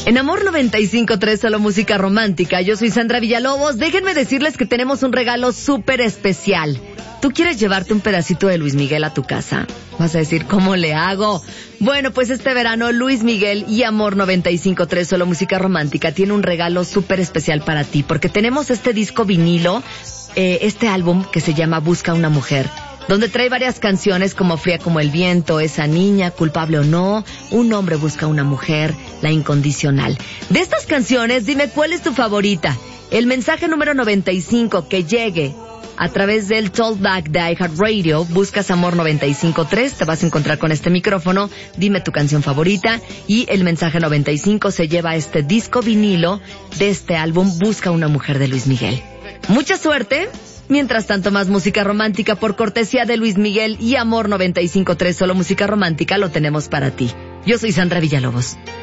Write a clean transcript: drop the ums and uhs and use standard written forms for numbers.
En Amor 95.3, solo música romántica. Yo soy Sandra Villalobos. Déjenme decirles que tenemos un regalo súper especial. ¿Tú quieres llevarte un pedacito de Luis Miguel a tu casa? Vas a decir, ¿cómo le hago? Bueno, pues este verano Luis Miguel y Amor 95.3, solo música romántica, tiene un regalo súper especial para ti. Porque tenemos este disco vinilo, este álbum que se llama Busca una Mujer, donde trae varias canciones como Fría como el viento, Esa niña, Culpable o no, Un hombre busca una mujer, La incondicional. De estas canciones, dime cuál es tu favorita. El mensaje número 95 que llegue a través del Talkback de iHeartRadio, buscas Amor 95.3, te vas a encontrar con este micrófono, dime tu canción favorita, y el mensaje 95 se lleva este disco vinilo de este álbum Busca una Mujer de Luis Miguel. Mucha suerte. Mientras tanto, más música romántica por cortesía de Luis Miguel y Amor 95.3, solo música romántica, lo tenemos para ti. Yo soy Sandra Villalobos.